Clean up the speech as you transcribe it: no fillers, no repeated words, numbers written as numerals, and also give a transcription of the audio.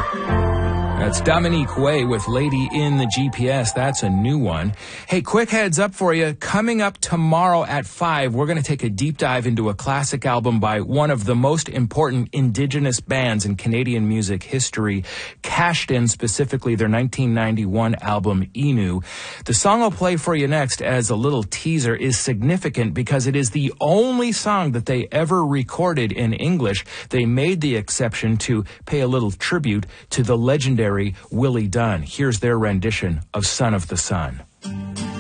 That's Dominique Way with Lady in the GPS. That's a new one. Hey, quick heads up for you. Coming up tomorrow at 5, we're going to take a deep dive into a classic album by one of the most important Indigenous bands in Canadian music history, Cashed In, specifically their 1991 album, Inu. The song I'll play for you next as a little teaser is significant because it is the only song that they ever recorded in English. They made the exception to pay a little tribute to the legendary Willie Dunn. Here's their rendition of Son of the Sun.